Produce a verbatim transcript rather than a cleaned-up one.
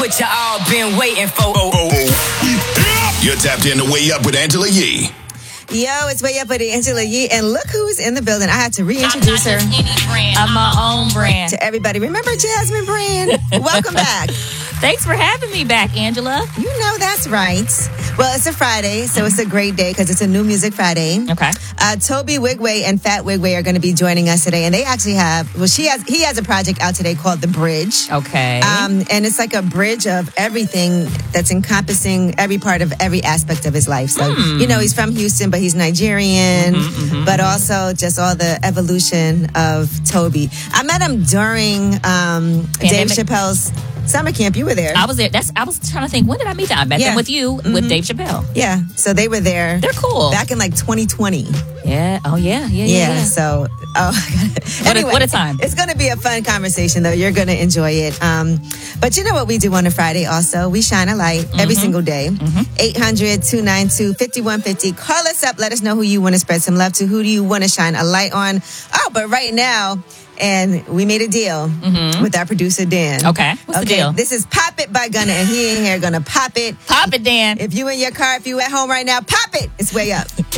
what you all been waiting for. You're tapped in to Way Up with Angela Yee. Yo, it's Way Up with Angela Yee, and look who's in the building. I had to reintroduce her. I'm my own brand. To everybody. Remember Jasmine Brand? Welcome back. Thanks for having me back, Angela. You know that's right. Well, it's a Friday, so it's a great day because it's a New Music Friday. Okay. Uh, Toby Wigway and Fat Wigway are going to be joining us today, and they actually have, well, she has, he has a project out today called The Bridge. Okay. Um, and it's like a bridge of everything that's encompassing every part of every aspect of his life. So, Hmm. you know, he's from Houston, but he's Nigerian, but also just all the evolution of Toby. I met him during um, Dave Pandemic. Chappelle's summer camp. You were there. I was there. That's. I was trying to think. When did I meet them? I met Yeah. them with you, with Dave Chappelle. Yeah, so they were there. They're cool. Back in like twenty twenty. Yeah. Oh yeah. Yeah. Yeah. Yeah, yeah. so, oh, What a- what a time. It's going to be a fun conversation, though. You're going to enjoy it. Um, but you know what we do on a Friday also? We shine a light every single day. eight hundred, two nine two, five one five zero. Call us up. Let us know who you want to spread some love to. Who do you want to shine a light on? Oh, but right now, and we made a deal with our producer, Dan. Okay. What's the deal? This is Pop It by Gunna, and he in here going to pop it. Pop it, Dan. If you in your car, if you at home right now, pop it. It's Way Up.